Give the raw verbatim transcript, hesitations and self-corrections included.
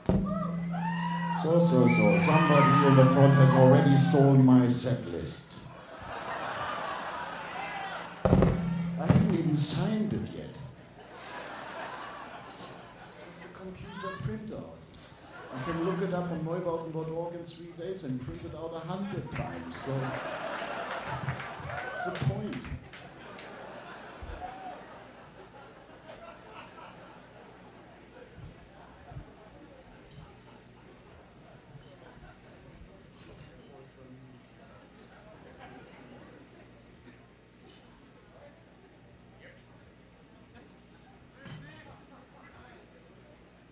So, so, so. Somebody in the front has already stolen my set list. I haven't even signed it yet. It's the computer printout. You can look it up on neubauten dot org in three days and print it out a hundred times. So, that's the point.